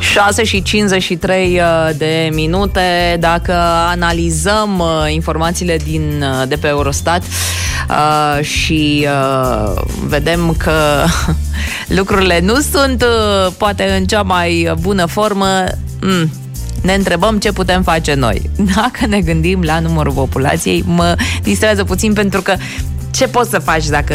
6:53 de minute. Dacă analizăm informațiile de pe Eurostat și vedem că lucrurile nu sunt poate în cea mai bună formă, ne întrebăm ce putem face noi. Dacă ne gândim la numărul populației, mă distrează puțin pentru că ce poți să faci dacă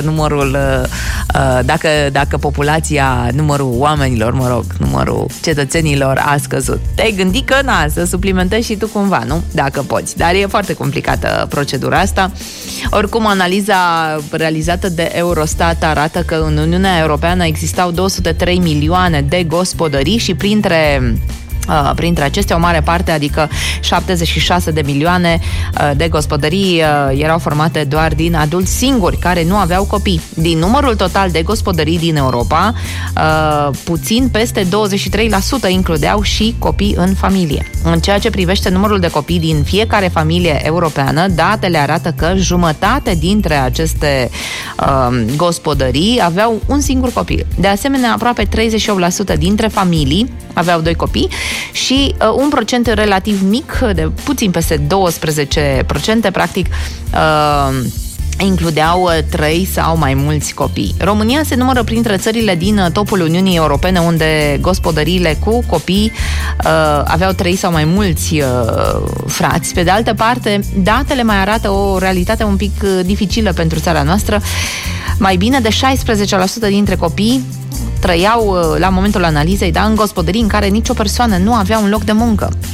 dacă populația, numărul oamenilor, numărul cetățenilor a scăzut? Te-ai gândit că să suplimentezi și tu cumva, nu? Dacă poți. Dar e foarte complicată procedura asta. Oricum, analiza realizată de Eurostat arată că în Uniunea Europeană existau 203 milioane de gospodării și printre acestea o mare parte, adică 76 de milioane de gospodării erau formate doar din adulți singuri care nu aveau copii. Din numărul total de gospodării din Europa, puțin peste 23% includeau și copii în familie. În ceea ce privește numărul de copii din fiecare familie europeană, datele arată că jumătate dintre aceste gospodării aveau un singur copil. De asemenea, aproape 38% dintre familii aveau 2 copii și un procent relativ mic, de puțin peste 12%, practic, includeau 3 sau mai mulți copii. România se numără printre țările din topul Uniunii Europene unde gospodăriile cu copii aveau 3 sau mai mulți frați. Pe de altă parte, datele mai arată o realitate un pic dificilă pentru țara noastră. Mai bine de 16% dintre copii trăiau la momentul analizei, în gospodării în care nicio persoană nu avea un loc de muncă.